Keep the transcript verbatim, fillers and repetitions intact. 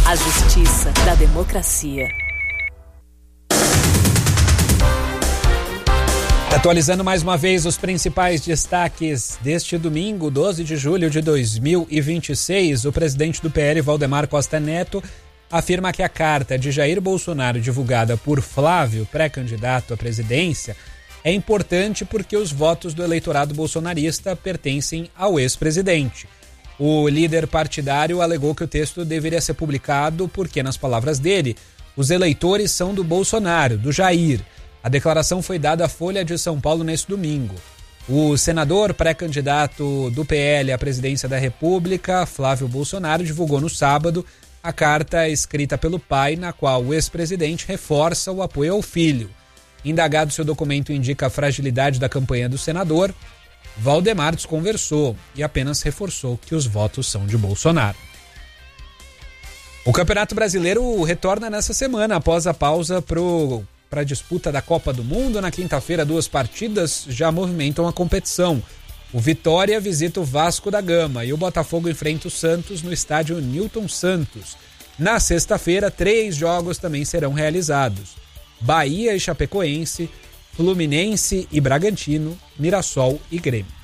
A justiça da democracia. Atualizando mais uma vez os principais destaques deste domingo, doze de julho de dois mil e vinte e seis, o presidente do P L, Valdemar Costa Neto, afirma que a carta de Jair Bolsonaro divulgada por Flávio, pré-candidato à presidência, é importante porque os votos do eleitorado bolsonarista pertencem ao ex-presidente. O líder partidário alegou que o texto deveria ser publicado porque, nas palavras dele, os eleitores são do Bolsonaro, do Jair. A declaração foi dada à Folha de São Paulo neste domingo. O senador pré-candidato do P L à presidência da República, Flávio Bolsonaro, divulgou no sábado a carta escrita pelo pai, na qual o ex-presidente reforça o apoio ao filho. Indagado se o documento indica a fragilidade da campanha do senador, Valdemar desconversou e apenas reforçou que os votos são de Bolsonaro. O Campeonato Brasileiro retorna nessa semana, após a pausa pro para a disputa da Copa do Mundo. Na quinta-feira, duas partidas já movimentam a competição. O Vitória visita o Vasco da Gama e o Botafogo enfrenta o Santos no estádio Newton Santos. Na sexta-feira, três jogos também serão realizados: Bahia e Chapecoense, Fluminense e Bragantino, Mirassol e Grêmio.